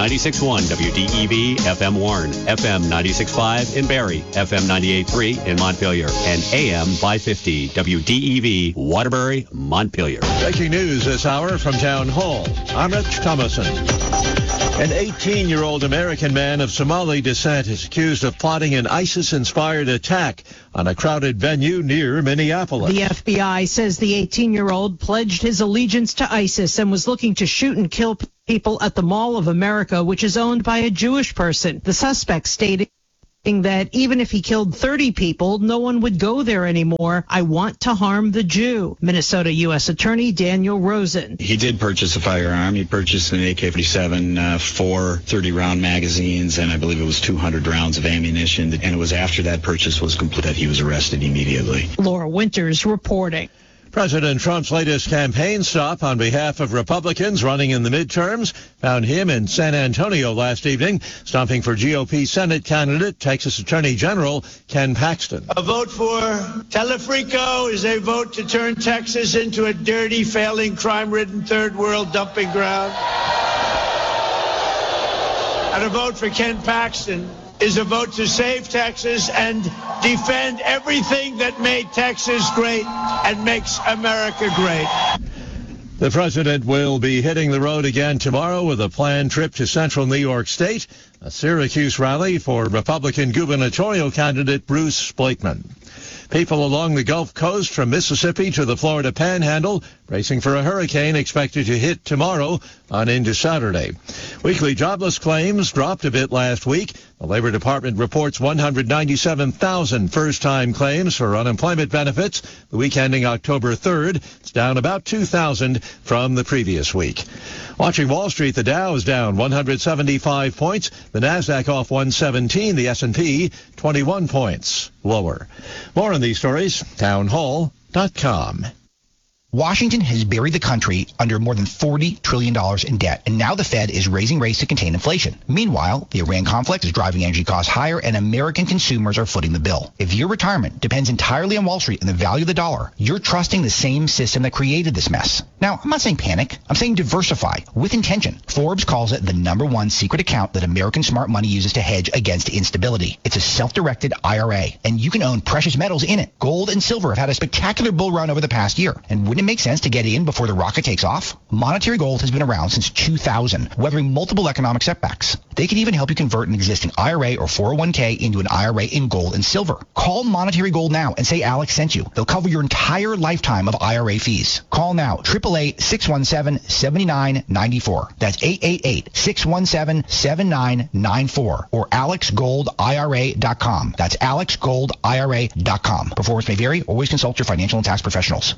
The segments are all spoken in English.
96.1 WDEV FM Warren, FM 96.5 in Barrie, FM 98.3 in Montpelier, and AM 550 WDEV Waterbury, Montpelier. Breaking news this hour from Town Hall. I'm Rich Thomason. An 18-year-old American man of Somali descent is accused of plotting an ISIS-inspired attack on a crowded venue near Minneapolis. The FBI says the 18-year-old pledged his allegiance to ISIS and was looking to shoot and kill people at the Mall of America, which is owned by a Jewish person. The suspect stated that even if he killed 30 people, no one would go there anymore. I want to harm the Jew. Minnesota U.S. Attorney Daniel Rosen. He did purchase a firearm. He purchased an AK-47, 4 30-round magazines, and I believe it was 200 rounds of ammunition. And it was after that purchase was complete that he was arrested immediately. Laura Winters reporting. President Trump's latest campaign stop on behalf of Republicans running in the midterms found him in San Antonio last evening, stomping for GOP Senate candidate, Texas Attorney General Ken Paxton. A vote for Telefrico is a vote to turn Texas into a dirty, failing, crime-ridden third world dumping ground. And a vote for Ken Paxton is a vote to save Texas and defend everything that made Texas great and makes America great. The president will be hitting the road again tomorrow with a planned trip to central New York State, a Syracuse rally for Republican gubernatorial candidate Bruce Blakeman. People along the Gulf Coast from Mississippi to the Florida Panhandle bracing for a hurricane expected to hit tomorrow on into Saturday. Weekly jobless claims dropped a bit last week. The Labor Department reports 197,000 first-time claims for unemployment benefits the week ending October 3rd. It's down about 2,000 from the previous week. Watching Wall Street, the Dow is down 175 points. The Nasdaq off 117. The S&P 21 points lower. More on these stories, townhall.com. Washington has buried the country under more than $40 trillion in debt, and now the Fed is raising rates to contain inflation. Meanwhile, the Iran conflict is driving energy costs higher, and American consumers are footing the bill. If your retirement depends entirely on Wall Street and the value of the dollar, you're trusting the same system that created this mess. Now, I'm not saying panic. I'm saying diversify with intention. Forbes calls it the #1 secret account that American smart money uses to hedge against instability. It's a self-directed IRA, and you can own precious metals in it. Gold and silver have had a spectacular bull run over the past year, and wouldn't it make sense to get in before the rocket takes off? Monetary Gold has been around since 2000, weathering multiple economic setbacks. They can even help you convert an existing IRA or 401k into an IRA in gold and silver. Call Monetary Gold now and say Alex sent you. They'll cover your entire lifetime of IRA fees. Call now, 888-617-7994. That's 888-617-7994 or alexgoldira.com. That's alexgoldira.com. Performance may vary. Always consult your financial and tax professionals.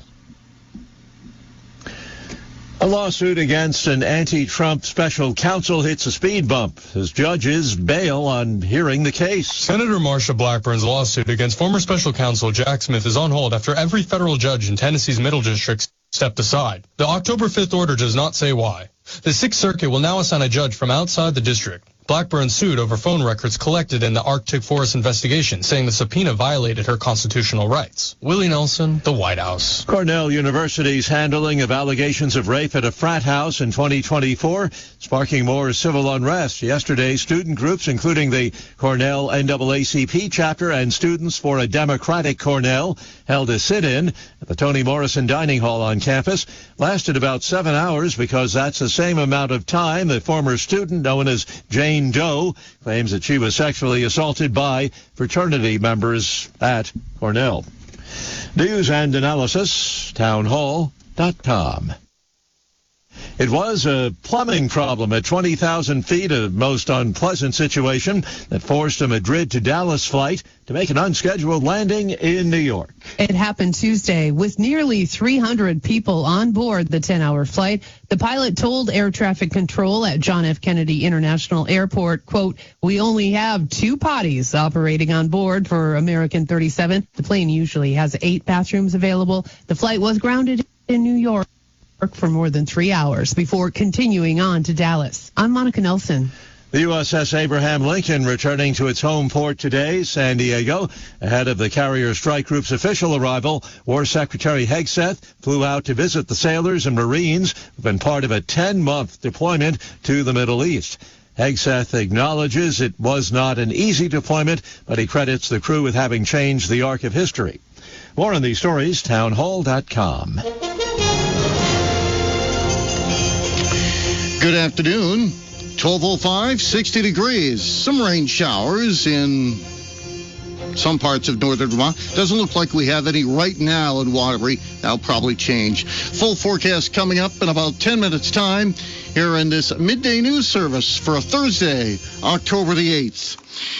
A lawsuit against an anti-Trump special counsel hits a speed bump as judges bail on hearing the case. Senator Marsha Blackburn's lawsuit against former special counsel Jack Smith is on hold after every federal judge in Tennessee's Middle District stepped aside. The October 5th order does not say why. The Sixth Circuit will now assign a judge from outside the district. Blackburn sued over phone records collected in the Arctic Forest investigation, saying the subpoena violated her constitutional rights. Willie Nelson, the White House. Cornell University's handling of allegations of rape at a frat house in 2024, sparking more civil unrest. Yesterday, student groups, including the Cornell NAACP chapter and Students for a Democratic Cornell, held a sit-in at the Toni Morrison Dining Hall on campus. Lasted about 7 hours because that's the same amount of time the former student known as Jane Doe claims that she was sexually assaulted by fraternity members at Cornell. News and analysis, townhall.com. It was a plumbing problem at 20,000 feet, a most unpleasant situation that forced a Madrid to Dallas flight to make an unscheduled landing in New York. It happened Tuesday with nearly 300 people on board the 10-hour flight. The pilot told air traffic control at John F. Kennedy International Airport, quote, "We only have 2 potties operating on board for American 37. The plane usually has 8 bathrooms available. The flight was grounded in New York for more than 3 hours before continuing on to Dallas." I'm Monica Nelson. The USS Abraham Lincoln returning to its home port today, San Diego. Ahead of the carrier strike group's official arrival, War Secretary Hegseth flew out to visit the sailors and Marines who've been part of a 10-month deployment to the Middle East. Hegseth acknowledges it was not an easy deployment, but he credits the crew with having changed the arc of history. More on these stories, townhall.com. Good afternoon. 12:05, 60 degrees. Some rain showers in some parts of northern Vermont. Doesn't look like we have any right now in Waterbury. That'll probably change. Full forecast coming up in about 10 minutes' time here in this midday news service for a Thursday, October the 8th.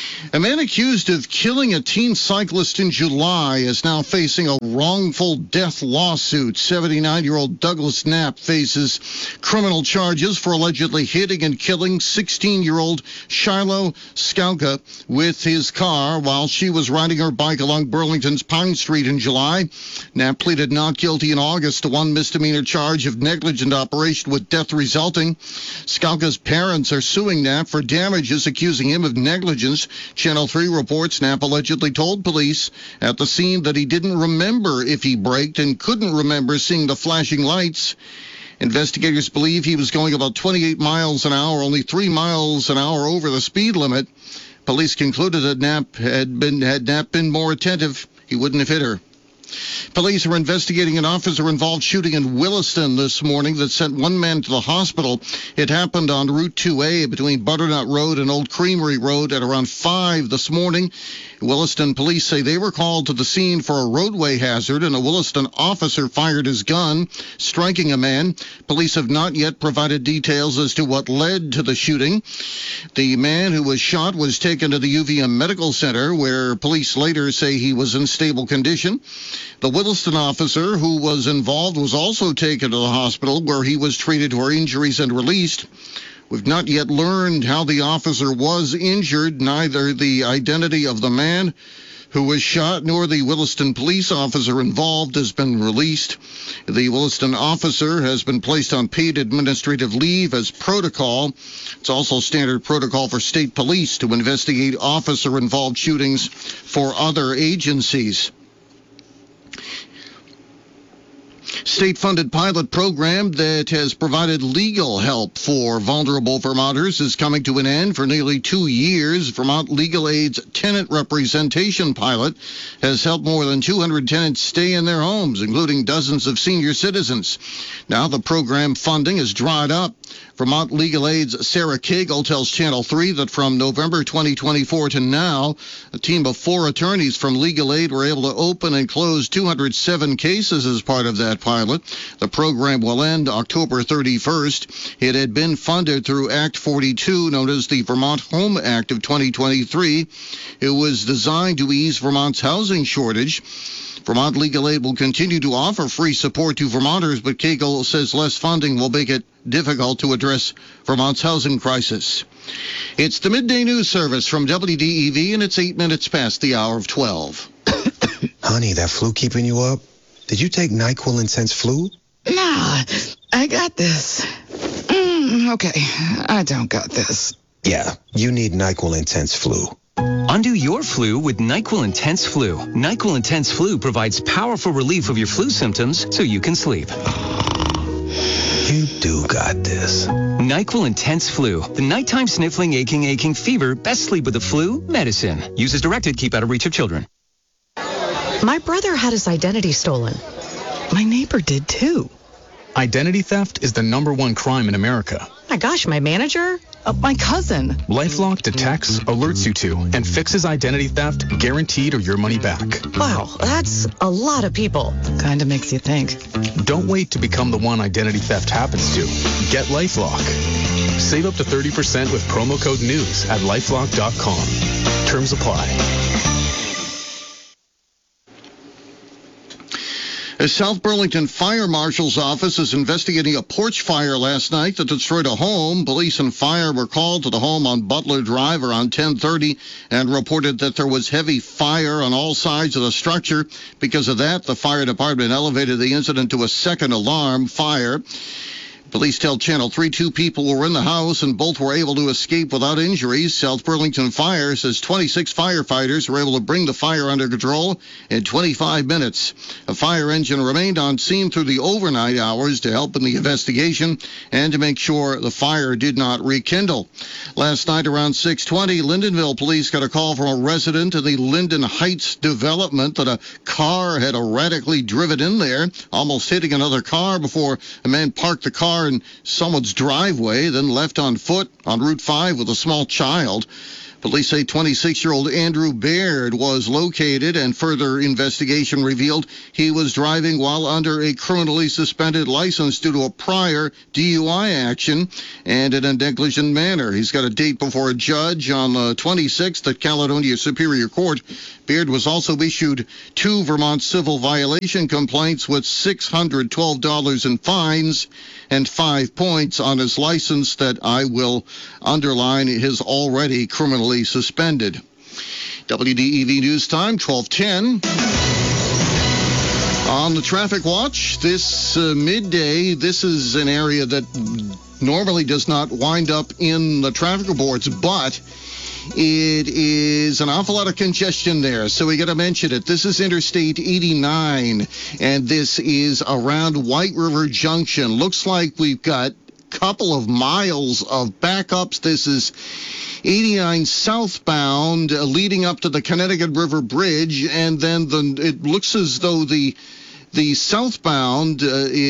A man accused of killing a teen cyclist in July is now facing a wrongful death lawsuit. 79-year-old Douglas Knapp faces criminal charges for allegedly hitting and killing 16-year-old Shiloh Skauka with his car while she was riding her bike along Burlington's Pine Street in July. Knapp pleaded not guilty in August to one misdemeanor charge of negligent operation with death resulting. Skauka's parents are suing Knapp for damages, accusing him of negligence. Channel 3 reports Knapp allegedly told police at the scene that he didn't remember if he braked and couldn't remember seeing the flashing lights. Investigators believe he was going about 28 miles an hour, only 3 miles an hour over the speed limit. Police concluded that Knapp had Knapp been more attentive, he wouldn't have hit her. Police are investigating an officer-involved shooting in Williston this morning that sent one man to the hospital. It happened on Route 2A between Butternut Road and Old Creamery Road at around 5 this morning. Williston police say they were called to the scene for a roadway hazard, and a Williston officer fired his gun, striking a man. Police have not yet provided details as to what led to the shooting. The man who was shot was taken to the UVM Medical Center, where police later say he was in stable condition. The Williston officer who was involved was also taken to the hospital, where he was treated for injuries and released. We've not yet learned how the officer was injured. Neither the identity of the man who was shot nor the Williston police officer involved has been released. The Williston officer has been placed on paid administrative leave as protocol. It's also standard protocol for state police to investigate officer-involved shootings for other agencies. State-funded pilot program that has provided legal help for vulnerable Vermonters is coming to an end for nearly 2 years. Vermont Legal Aid's tenant representation pilot has helped more than 200 tenants stay in their homes, including dozens of senior citizens. Now the program funding has dried up. Vermont Legal Aid's Sarah Cagle tells Channel 3 that from November 2024 to now, a team of 4 attorneys from Legal Aid were able to open and close 207 cases as part of that pilot. The program will end October 31st. It had been funded through Act 42, known as the Vermont Home Act of 2023. It was designed to ease Vermont's housing shortage. Vermont Legal Aid will continue to offer free support to Vermonters, but Cagle says less funding will make it difficult to address Vermont's housing crisis. It's the Midday News Service from WDEV, and it's 8 minutes past the hour of 12. Honey, that flu keeping you up? Did you take NyQuil Intense Flu? Nah, I got this. Okay, I don't got this. Yeah, you need NyQuil Intense Flu. Undo your flu with NyQuil Intense Flu. NyQuil Intense Flu provides powerful relief of your flu symptoms so you can sleep. You do got this. NyQuil Intense Flu. The nighttime sniffling, aching fever. Best sleep with the flu medicine. Use as directed. Keep out of reach of children. My brother had his identity stolen. My neighbor did too. Identity theft is the #1 crime in America. My gosh, my manager? My cousin. LifeLock detects, alerts you to, and fixes identity theft, guaranteed or your money back. Wow, that's a lot of people. Kinda makes you think. Don't wait to become the one identity theft happens to. Get LifeLock. Save up to 30% with promo code NEWS at lifelock.com. Terms apply. A South Burlington Fire Marshal's office is investigating a porch fire last night that destroyed a home. Police and fire were called to the home on Butler Drive around 10:30 and reported that there was heavy fire on all sides of the structure. Because of that, the fire department elevated the incident to a second alarm fire. Police tell Channel 3 2 people were in the house and both were able to escape without injuries. South Burlington Fire says 26 firefighters were able to bring the fire under control in 25 minutes. A fire engine remained on scene through the overnight hours to help in the investigation and to make sure the fire did not rekindle. Last night around 6:20, Lyndonville police got a call from a resident in the Linden Heights development that a car had erratically driven in there, almost hitting another car before a man parked the car in someone's driveway, then left on foot on Route 5 with a small child. Police say 26-year-old Andrew Baird was located, and further investigation revealed he was driving while under a criminally suspended license due to a prior DUI action and in a negligent manner. He's got a date before a judge on the 26th at Caledonia Superior Court. Baird was also issued 2 Vermont civil violation complaints with $612 in fines and 5 points on his license that I will underline is already criminally suspended. WDEV News Time, 12:10. On the traffic watch this midday, this is an area that normally does not wind up in the traffic reports, but it is an awful lot of congestion there, so we got to mention it. This is Interstate 89, and this is around White River Junction. Looks like we've got a couple of miles of backups. This is 89 southbound leading up to the Connecticut River Bridge, and then it looks as though the southbound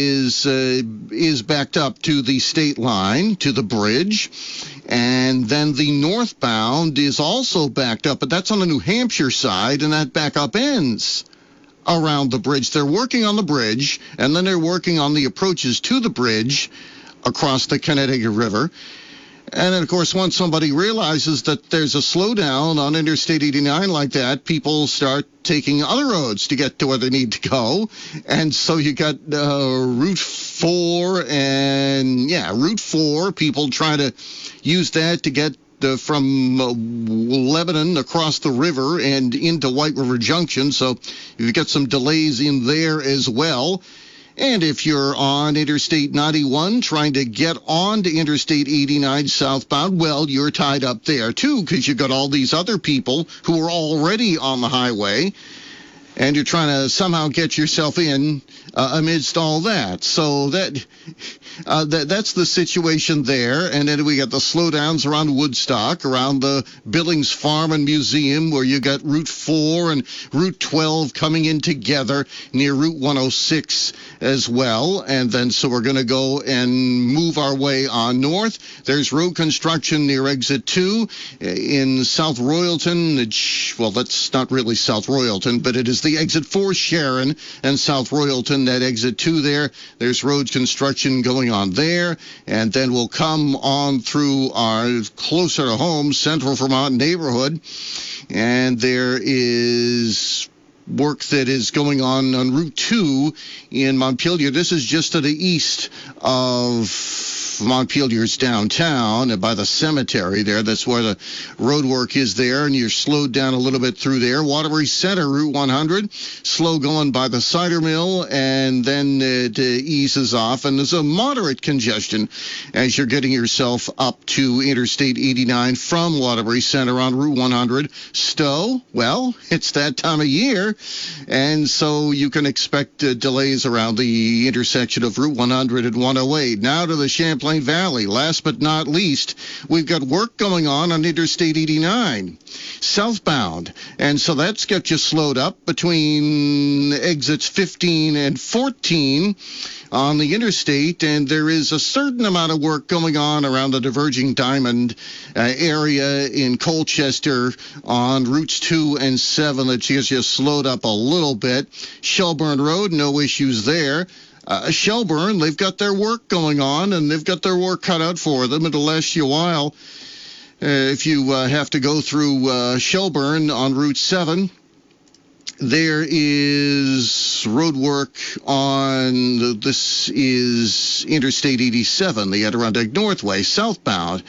is backed up to the state line, to the bridge, and then the northbound is also backed up, but that's on the New Hampshire side, and that backup ends around the bridge. They're working on the bridge, and then they're working on the approaches to the bridge across the Connecticut River. And then, of course, once somebody realizes that there's a slowdown on Interstate 89 like that, people start taking other roads to get to where they need to go. And so you got Route 4 Route 4, people trying to use that to get from Lebanon across the river and into White River Junction. So you've got some delays in there as well. And if you're on Interstate 91 trying to get on to Interstate 89 southbound, well, you're tied up there, too, because you've got all these other people who are already on the highway, and you're trying to somehow get yourself in amidst all that. So that's the situation there. And then we got the slowdowns around Woodstock, around the Billings Farm and Museum, where you got Route 4 and Route 12 coming in together near Route 106 as well. And then so we're going to go and move our way on north. There's road construction near Exit 2 in South Royalton. Well, that's not really South Royalton, but it is the Exit 4 Sharon and South Royalton, that Exit 2 there. There's road construction going on there. And then we'll come on through our closer to home Central Vermont neighborhood. And there is work that is going on Route 2 in Montpelier. This is just to the east of Montpelier's downtown by the cemetery there. That's where the road work is there, and you're slowed down a little bit through there. Waterbury Center, Route 100, slow going by the cider mill, and then it eases off, and there's a moderate congestion as you're getting yourself up to Interstate 89 from Waterbury Center on Route 100. Stowe, well, it's that time of year, and so you can expect delays around the intersection of Route 100 and 108. Now to the Champlain Valley. Last but not least, we've got work going on Interstate 89 southbound, and so that's got you slowed up between exits 15 and 14 on the interstate, and there is a certain amount of work going on around the Diverging Diamond area in Colchester on routes 2 and 7 that gets you slowed up a little bit. Shelburne Road, no issues there. Shelburne, they've got their work going on, and they've got their work cut out for them. It'll last you a while if you have to go through Shelburne on Route 7. There is road work on, this is Interstate 87, the Adirondack Northway, southbound,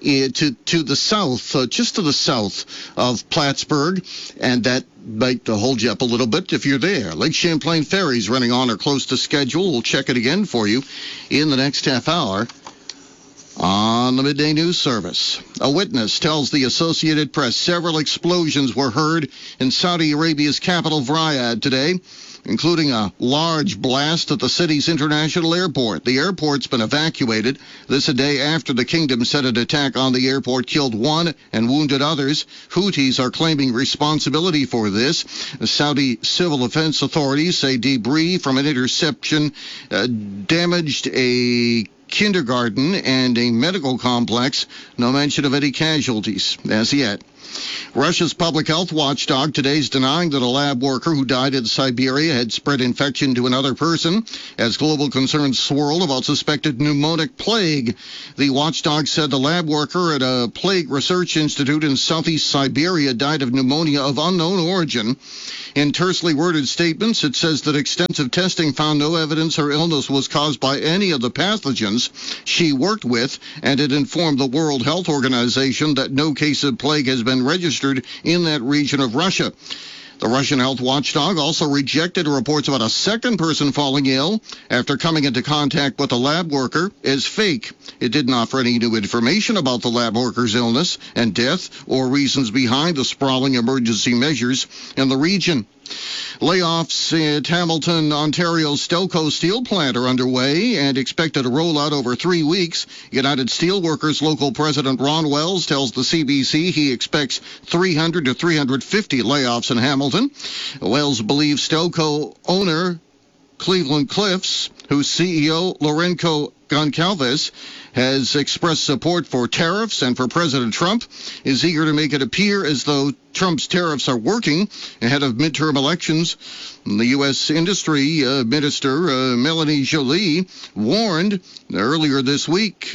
to the south, just to the south of Plattsburgh, and that might hold you up a little bit if you're there. Lake Champlain Ferry's running on or close to schedule. We'll check it again for you in the next half hour on the Midday News Service. A witness tells the Associated Press several explosions were heard in Saudi Arabia's capital Riyadh today, including a large blast at the city's international airport. The airport's been evacuated. This a day after the kingdom said an attack on the airport killed one and wounded others. Houthis are claiming responsibility for this. The Saudi civil defense authorities say debris from an interception damaged a kindergarten and a medical complex. No mention of any casualties as yet. Russia's public health watchdog today is denying that a lab worker who died in Siberia had spread infection to another person as global concerns swirl about suspected pneumonic plague. The watchdog said the lab worker at a plague research institute in southeast Siberia died of pneumonia of unknown origin. In tersely worded statements, it says that extensive testing found no evidence her illness was caused by any of the pathogens she worked with, and it informed the World Health Organization that no case of plague has been registered in that region of Russia. The Russian health watchdog also rejected reports about a second person falling ill after coming into contact with a lab worker as fake. It didn't offer any new information about the lab worker's illness and death or reasons behind the sprawling emergency measures in the region. Layoffs at Hamilton, Ontario's Stelco steel plant are underway and expected to roll out over 3 weeks. United Steelworkers local president Ron Wells tells the CBC he expects 300 to 350 layoffs in Hamilton. Wells believes Stelco owner Cleveland Cliffs, whose CEO Lourenco Goncalves has expressed support for tariffs and for President Trump, is eager to make it appear as though Trump's tariffs are working ahead of midterm elections. The U.S. Industry Minister Melanie Joly warned earlier this week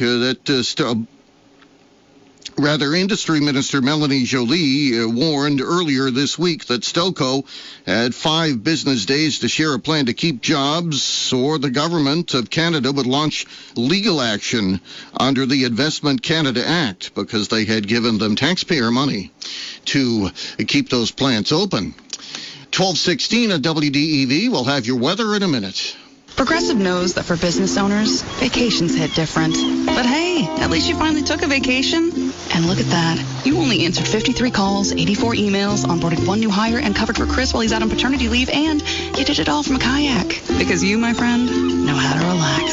Industry Minister Melanie Joly warned earlier this week that Stelco had 5 business days to share a plan to keep jobs, or the government of Canada would launch legal action under the Investment Canada Act because they had given them taxpayer money to keep those plants open. 12:16 at WDEV. We'll have your weather in a minute. Progressive knows that for business owners, vacations hit different. But hey, at least you finally took a vacation. And look at that. You only answered 53 calls, 84 emails, onboarded 1 new hire, and covered for Chris while he's out on paternity leave, and you did it all from a kayak. Because you, my friend, know how to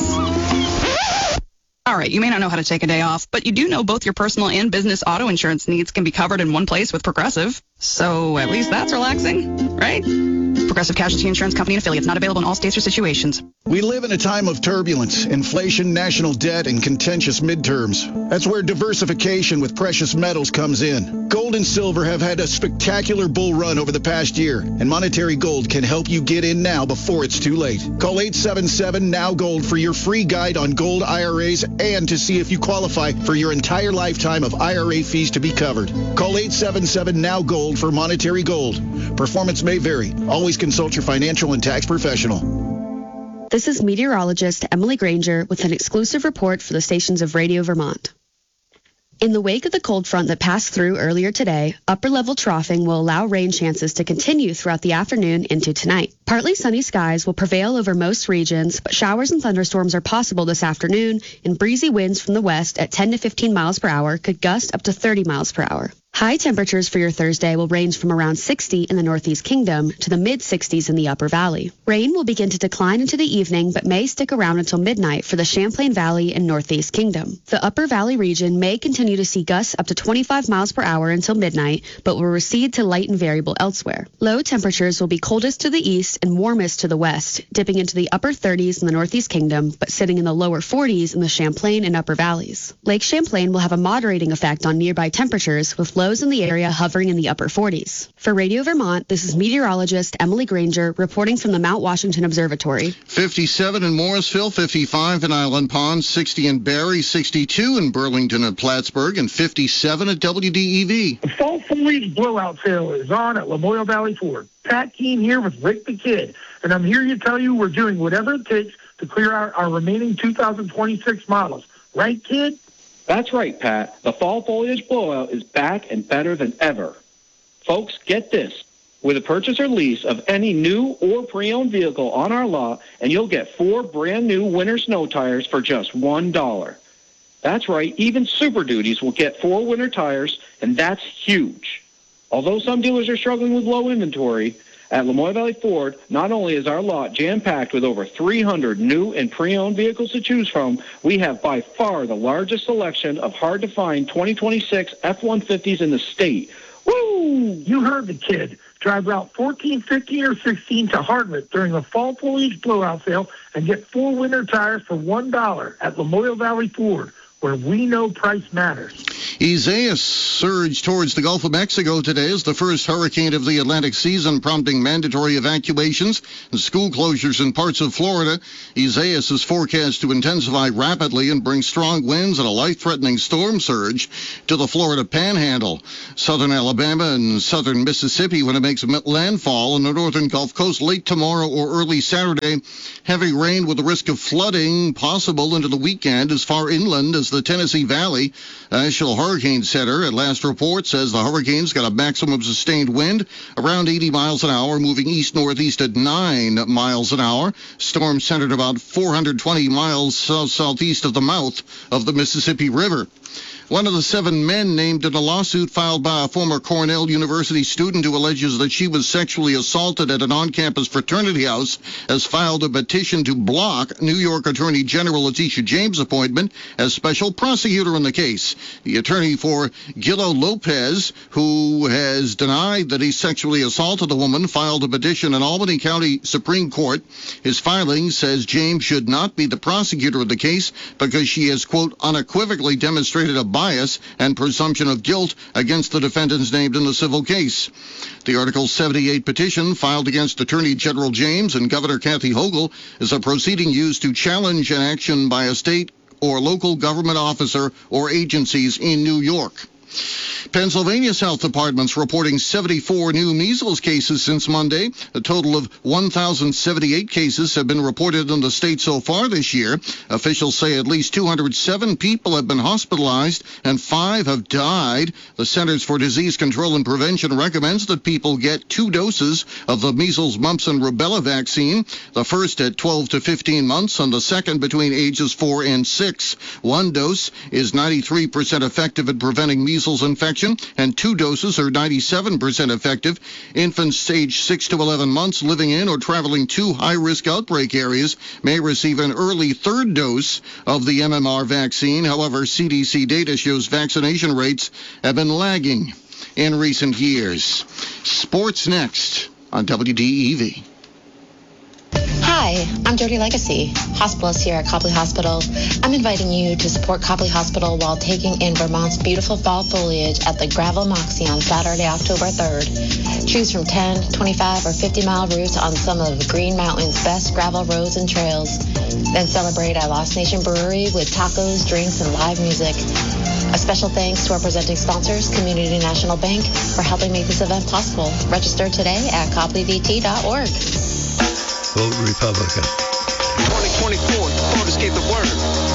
relax. All right, you may not know how to take a day off, but you do know both your personal and business auto insurance needs can be covered in one place with Progressive. So at least that's relaxing, right? Progressive Casualty Insurance Company and affiliates, not available in all states or situations. We live in a time of turbulence, inflation, national debt, and contentious midterms. That's where diversification with precious metals comes in. Gold and silver have had a spectacular bull run over the past year, and Monetary Gold can help you get in now before it's too late. Call 877-NOW-GOLD for your free guide on gold IRAs and to see if you qualify for your entire lifetime of IRA fees to be covered. Call 877-NOW-GOLD for Monetary Gold. Performance may vary. Always consult your financial and tax professional. This is meteorologist Emily Granger with an exclusive report for the stations of Radio Vermont. In the wake of the cold front that passed through earlier today, upper-level troughing will allow rain chances to continue throughout the afternoon into tonight. Partly sunny skies will prevail over most regions, but showers and thunderstorms are possible this afternoon, and breezy winds from the west at 10 to 15 miles per hour could gust up to 30 miles per hour. High temperatures for your Thursday will range from around 60 in the Northeast Kingdom to the mid-60s in the Upper Valley. Rain will begin to decline into the evening, but may stick around until midnight for the Champlain Valley and Northeast Kingdom. The Upper Valley region may continue to see gusts up to 25 miles per hour until midnight, but will recede to light and variable elsewhere. Low temperatures will be coldest to the east and warmest to the west, dipping into the upper 30s in the Northeast Kingdom, but sitting in the lower 40s in the Champlain and Upper Valleys. Lake Champlain will have a moderating effect on nearby temperatures, with lows in the area hovering in the upper 40s. For Radio Vermont, this is meteorologist Emily Granger reporting from the Mount Washington Observatory. 57 in Morrisville, 55 in Island Pond, 60 in Barrie, 62 in Burlington and Plattsburgh, and 57 at WDEV. Fall Foliage blowout sale is on at Lamoille Valley Ford. Pat Keene here with Rick the Kid, and I'm here to tell you we're doing whatever it takes to clear out our remaining 2026 models. Right, Kid? That's right, Pat. The fall foliage blowout is back and better than ever. Folks, get this. With a purchase or lease of any new or pre-owned vehicle on our lot, and you'll get 4 brand new winter snow tires for just $1. That's right, even Super Duties will get 4 winter tires, and that's huge. Although some dealers are struggling with low inventory, at Lamoille Valley Ford, not only is our lot jam-packed with over 300 new and pre-owned vehicles to choose from, we have by far the largest selection of hard-to-find 2026 F-150s in the state. Woo! You heard the Kid. Drive Route 14, 15, or 16 to Hardwick during the fall foliage blowout sale and get 4 winter tires for $1 at Lamoille Valley Ford, where we know price matters. Isaias surged towards the Gulf of Mexico today as the first hurricane of the Atlantic season, prompting mandatory evacuations and school closures in parts of Florida. Isaias is forecast to intensify rapidly and bring strong winds and a life-threatening storm surge to the Florida Panhandle, southern Alabama, and southern Mississippi when it makes landfall on the northern Gulf Coast late tomorrow or early Saturday. Heavy rain with the risk of flooding possible into the weekend as far inland as the Tennessee Valley. National Hurricane Center at last report says the hurricane's got a maximum sustained wind around 80 miles an hour, moving east-northeast at 9 miles an hour. Storm centered about 420 miles southeast of the mouth of the Mississippi River. One of the 7 men named in a lawsuit filed by a former Cornell University student who alleges that she was sexually assaulted at an on-campus fraternity house has filed a petition to block New York Attorney General Letitia James' appointment as special prosecutor in the case. The attorney for Gillo Lopez, who has denied that he sexually assaulted the woman, filed a petition in Albany County Supreme Court. His filing says James should not be the prosecutor of the case because she has, quote, unequivocally demonstrated a bias and presumption of guilt against the defendants named in the civil case. The Article 78 petition filed against Attorney General James and Governor Kathy Hochul is a proceeding used to challenge an action by a state or local government officer or agencies in New York. Pennsylvania's health department's reporting 74 new measles cases since Monday. A total of 1,078 cases have been reported in the state so far this year. Officials say at least 207 people have been hospitalized and 5 have died. The Centers for Disease Control and Prevention recommends that people get 2 doses of the measles, mumps, and rubella vaccine, the first at 12 to 15 months and the second between ages 4 and 6. 1 dose is 93% effective at preventing measles infection, and 2 doses are 97% effective. Infants aged 6 to 11 months living in or traveling to high-risk outbreak areas may receive an early 3rd dose of the MMR vaccine. However, CDC data shows vaccination rates have been lagging in recent years. Sports next on WDEV. Hi, I'm Jody Legacy, hospitalist here at Copley Hospital. I'm inviting you to support Copley Hospital while taking in Vermont's beautiful fall foliage at the Gravel Moxie on Saturday, October 3rd. Choose from 10, 25, or 50-mile routes on some of Green Mountain's best gravel roads and trails. Then celebrate at Lost Nation Brewery with tacos, drinks, and live music. A special thanks to our presenting sponsors, Community National Bank, for helping make this event possible. Register today at copleyvt.org. Vote Republican. 2024, voters gave the word.